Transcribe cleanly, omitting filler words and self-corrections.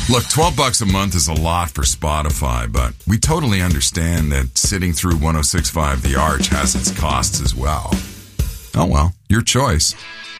Look, $12 a month is a lot for Spotify, but we totally understand that sitting through 106.5 The Arch has its costs as well. Oh well, your choice.